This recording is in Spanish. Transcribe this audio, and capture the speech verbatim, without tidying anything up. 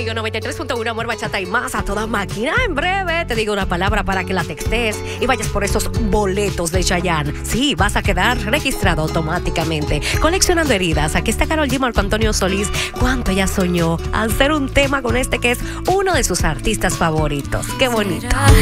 conmigo, noventa y tres punto uno, amor, bachata y más a toda máquina. En breve te digo una palabra para que la textes y vayas por esos boletos de Chayanne. Sí, vas a quedar registrado automáticamente. Coleccionando heridas. Aquí está Karol G, Marco Antonio Solís. Cuánto ella soñó hacer un tema con este que es uno de sus artistas favoritos. Qué bonito.